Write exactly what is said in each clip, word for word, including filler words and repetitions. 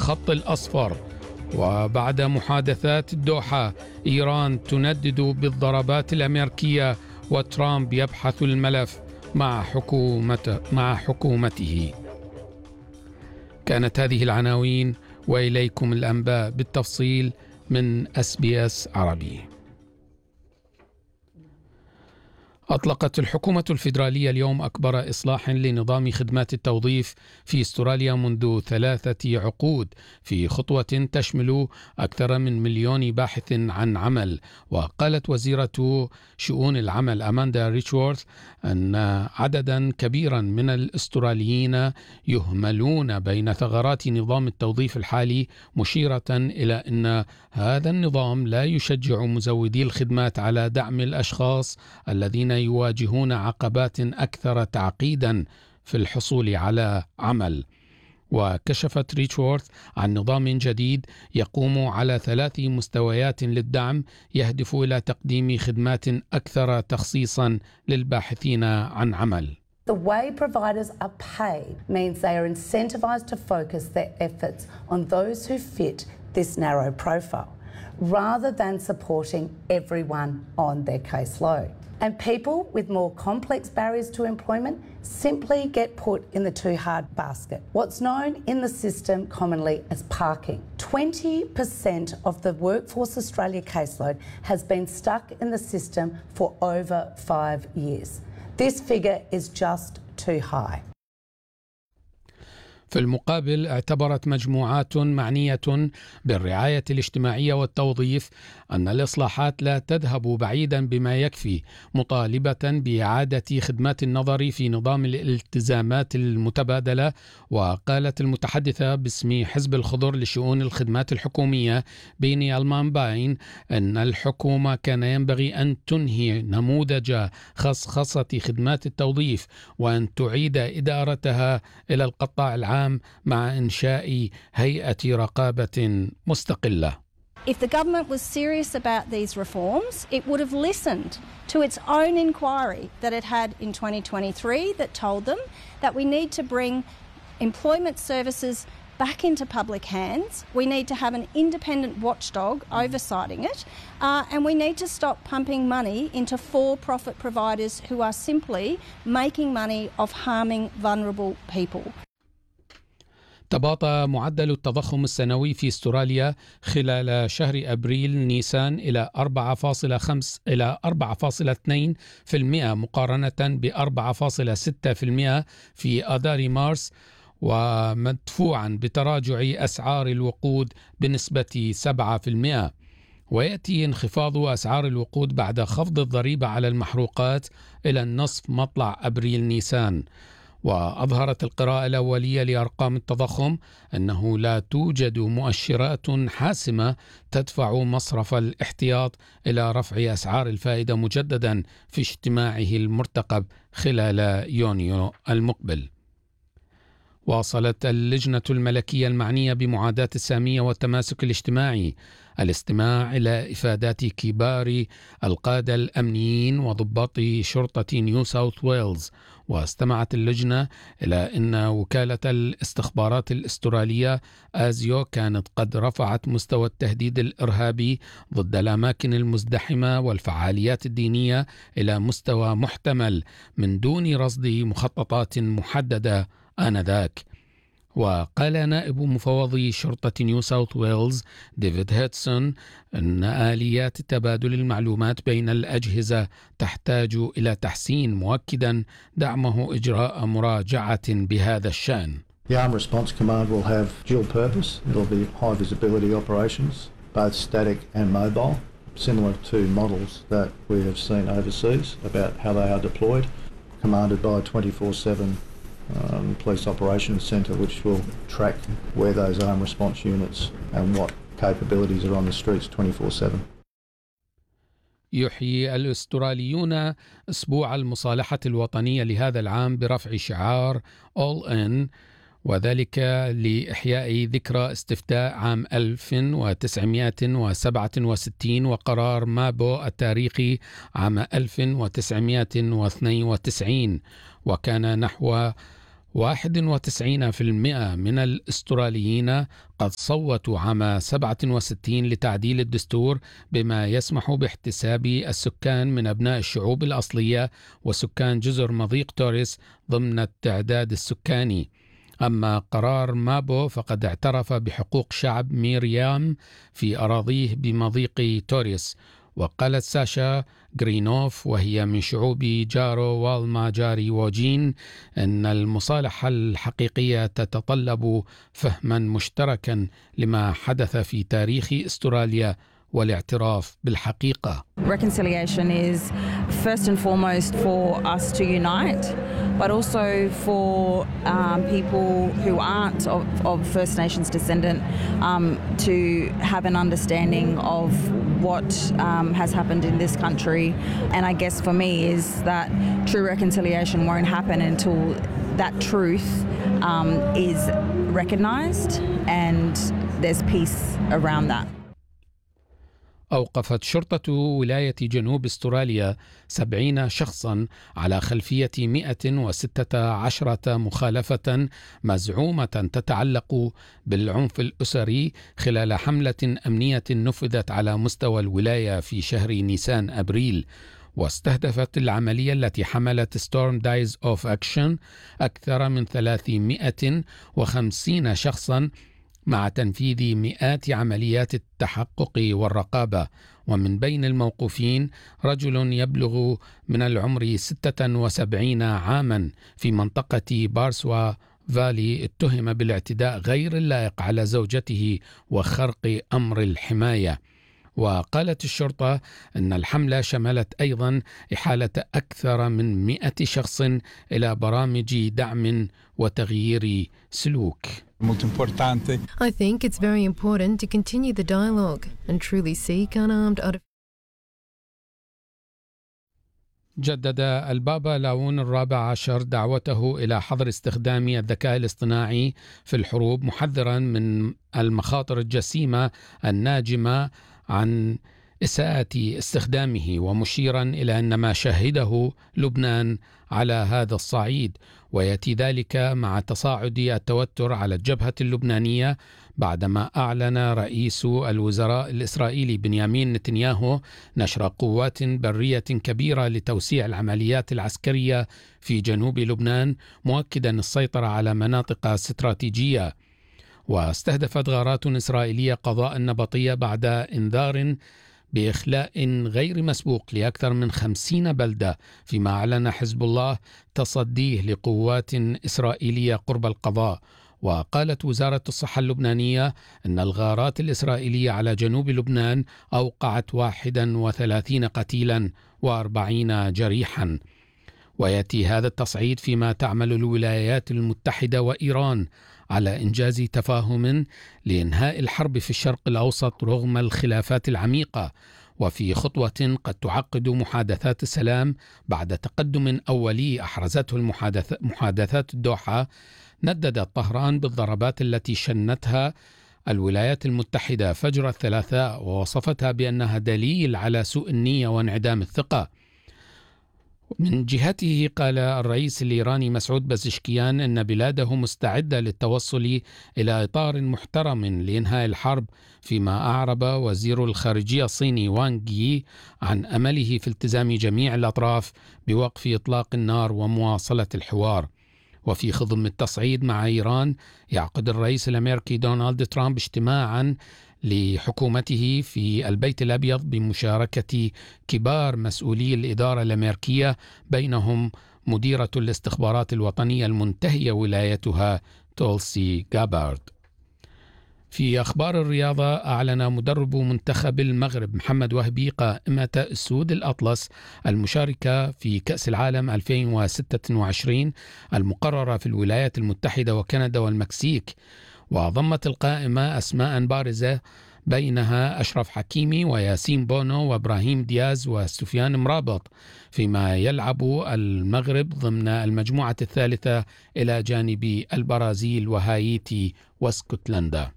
الخط الأصفر. وبعد محادثات الدوحة، إيران تندد بالضربات الأمريكية، وترامب يبحث الملف مع حكومته مع حكومته. كانت هذه العناوين، وإليكم الأنباء بالتفصيل من إس بي إس عربي. أطلقت الحكومة الفيدرالية اليوم أكبر إصلاح لنظام خدمات التوظيف في أستراليا منذ ثلاثة عقود، في خطوة تشمل أكثر من مليون باحث عن عمل. وقالت وزيرة شؤون العمل أماندا ريتشورث أن عددا كبيرا من الأستراليين يهملون بين ثغرات نظام التوظيف الحالي، مشيرة إلى أن هذا النظام لا يشجع مزودي الخدمات على دعم الأشخاص الذين يواجهون عقبات أكثر تعقيدا في الحصول على عمل. وكشفت ريتشورث عن نظام جديد يقوم على ثلاث مستويات للدعم، يهدف إلى تقديم خدمات أكثر تخصيصا للباحثين عن عمل. The way providers are paid means they are incentivized to focus their efforts on those who fit this narrow profile, rather than supporting everyone on their caseload. And people with more complex barriers to employment simply get put in the too hard basket, what's known in the system commonly as parking. twenty percent of the Workforce Australia caseload has been stuck in the system for over five years. This figure is just too high. في المقابل، اعتبرت مجموعات معنية بالرعاية الاجتماعية والتوظيف أن الإصلاحات لا تذهب بعيدا بما يكفي، مطالبة بإعادة خدمات النظر في نظام الالتزامات المتبادلة. وقالت المتحدثة باسم حزب الخضر لشؤون الخدمات الحكومية بيني ألمان باين أن الحكومة كان ينبغي أن تنهي نموذج خصخصة خدمات التوظيف، وأن تعيد إدارتها إلى القطاع العام مع إنشاء هيئة رقابة مستقلة. If the government was serious about these reforms, it would have listened to its own inquiry that it had in twenty twenty-three that told them that we need to bring employment services back into public hands. We need to have an independent watchdog oversighting it, uh, and we need to stop pumping money into for-profit providers who are simply making money off harming vulnerable people. تباطأ معدل التضخم السنوي في أستراليا خلال شهر أبريل نيسان إلى أربعة فاصلة خمسة إلى أربعة فاصلة اثنين بالمئة مقارنة ب أربعة فاصلة ستة بالمئة في آذار مارس، ومدفوعا بتراجع أسعار الوقود بنسبة سبعة بالمئة. ويأتي انخفاض أسعار الوقود بعد خفض الضريبة على المحروقات إلى النصف مطلع أبريل نيسان. وأظهرت القراءة الأولية لأرقام التضخم أنه لا توجد مؤشرات حاسمة تدفع مصرف الاحتياط إلى رفع أسعار الفائدة مجددا في اجتماعه المرتقب خلال يونيو المقبل. واصلت اللجنة الملكية المعنية بمعاداة السامية والتماسك الاجتماعي الاستماع إلى إفادات كبار القادة الأمنيين وضباط شرطة نيو ساوث ويلز. واستمعت اللجنة إلى أن وكالة الاستخبارات الأسترالية آزيو كانت قد رفعت مستوى التهديد الإرهابي ضد الأماكن المزدحمة والفعاليات الدينية إلى مستوى محتمل من دون رصد مخططات محددة آنذاك. وقال نائب مفوضي شرطة نيو ساوث ويلز ديفيد هيدسون أن آليات تبادل المعلومات بين الأجهزة تحتاج إلى تحسين، مؤكدا دعمه إجراء مراجعة بهذا الشأن. The Armed Response Command will have dual purpose. It will be high visibility operations, both static and mobile, similar to models that we have seen overseas about how they are deployed, commanded by a twenty-four seven Um, police operations centre which will track where those armed response units and what capabilities are on the streets twenty-four seven. يحيي الأستراليون أسبوع المصالحة الوطنية لهذا العام برفع شعار All In، وذلك لإحياء ذكرى استفتاء عام ألف وتسعمائة وسبعة وستين وقرار مابو التاريخي عام ألف وتسعمائة واثنين وتسعين. وكان نحو واحد وتسعين بالمئة من الأستراليين قد صوتوا عام سبعة وستين لتعديل الدستور بما يسمح باحتساب السكان من أبناء الشعوب الأصلية وسكان جزر مضيق توريس ضمن التعداد السكاني. أما قرار مابو فقد اعترف بحقوق شعب ميريام في أراضيه بمضيق توريس. وقالت ساشا غرينوف وهي من شعوب جارو والما جاري وجين أن المصالحة الحقيقية تتطلب فهما مشتركا لما حدث في تاريخ أستراليا والاعتراف بالحقيقة. Reconciliation is first and foremost for us to unite, but also for um, people who aren't of, of First Nations descendant um, to have an understanding of what um, has happened in this country. And I guess for me is that true reconciliation won't happen until that truth um, is recognised and there's peace around that. أوقفت شرطة ولاية جنوب أستراليا سبعين شخصا على خلفية مئة وستة عشرة مخالفة مزعومة تتعلق بالعنف الأسري خلال حملة أمنية نفذت على مستوى الولاية في شهر نيسان أبريل. واستهدفت العملية التي حملت Storm Days of Action أكثر من ثلاثمئة وخمسين شخصا مع تنفيذ مئات عمليات التحقق والرقابة. ومن بين الموقوفين رجل يبلغ من العمر ستة وسبعين عاما في منطقة بارسوا فالي اتهم بالاعتداء غير اللائق على زوجته وخرق أمر الحماية. وقالت الشرطة أن الحملة شملت أيضا إحالة أكثر من مئة شخص إلى برامج دعم وتغيير سلوك. I think it's very important to continue the dialogue and truly seek unarmed artificial. جدد البابا لاون الرابع عشر دعوته إلى حظر استخدام الذكاء الاصطناعي في الحروب، محذرا من المخاطر الجسيمة الناجمة عن إساءة استخدامه، ومشيرا إلى أن ما شهده لبنان على هذا الصعيد. ويأتي ذلك مع تصاعد التوتر على الجبهة اللبنانية بعدما أعلن رئيس الوزراء الإسرائيلي بنيامين نتنياهو نشر قوات برية كبيرة لتوسيع العمليات العسكرية في جنوب لبنان، مؤكدا السيطرة على مناطق استراتيجية. واستهدفت غارات إسرائيلية قضاء النبطية بعد إنذار بإخلاء غير مسبوق لأكثر من خمسين بلدة، فيما أعلن حزب الله تصديه لقوات إسرائيلية قرب القضاء. وقالت وزارة الصحة اللبنانية أن الغارات الإسرائيلية على جنوب لبنان أوقعت واحدا وثلاثين قتيلا وأربعين جريحا. ويأتي هذا التصعيد فيما تعمل الولايات المتحدة وإيران على إنجاز تفاهم لإنهاء الحرب في الشرق الأوسط رغم الخلافات العميقة، وفي خطوة قد تعقد محادثات السلام بعد تقدم أولي أحرزته المحادث محادثات الدوحة. نددت طهران بالضربات التي شنتها الولايات المتحدة فجر الثلاثاء، ووصفتها بأنها دليل على سوء النية وانعدام الثقة. من جهته قال الرئيس الإيراني مسعود بزشكيان أن بلاده مستعدة للتوصل إلى إطار محترم لإنهاء الحرب، فيما أعرب وزير الخارجية الصيني وانغ يي عن أمله في التزام جميع الأطراف بوقف إطلاق النار ومواصلة الحوار. وفي خضم التصعيد مع إيران يعقد الرئيس الأمريكي دونالد ترامب اجتماعا لحكومته في البيت الأبيض بمشاركة كبار مسؤولي الإدارة الأمريكية، بينهم مديرة الاستخبارات الوطنية المنتهية ولايتها تولسي جابارد. في أخبار الرياضة، أعلن مدرب منتخب المغرب محمد وهبي قائمة السود الأطلس المشاركة في كأس العالم ألفين وستة وعشرين المقررة في الولايات المتحدة وكندا والمكسيك، وضمت القائمة أسماء بارزة بينها أشرف حكيمي وياسين بونو وإبراهيم دياز وسفيان مرابط، فيما يلعب المغرب ضمن المجموعة الثالثة إلى جانب البرازيل وهايتي واسكتلندا.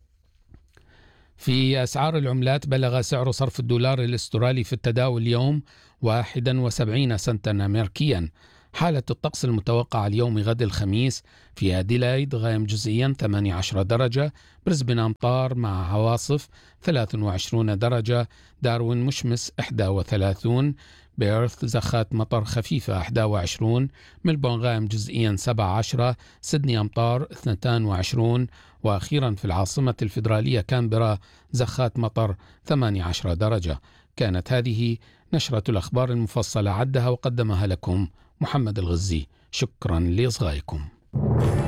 في أسعار العملات، بلغ سعر صرف الدولار الاسترالي في التداول اليوم واحد وسبعين سنتا أمريكيا. حالة الطقس المتوقعة اليوم غد الخميس: في أديلايد غائم جزئيا ثمانية عشر درجة، بريسبن أمطار مع عواصف ثلاثة وعشرين درجة، داروين مشمس إحدى وثلاثين، بيرث زخات مطر خفيفة إحدى وعشرين، ملبون غائم جزئيا سبعة عشر، سيدني أمطار اثنين وعشرين، وأخيرا في العاصمة الفيدرالية كامبرا زخات مطر ثمانية عشر درجة. كانت هذه نشرة الأخبار المفصلة، عدها وقدمها لكم محمد الغزي. شكرا لإصغائكم.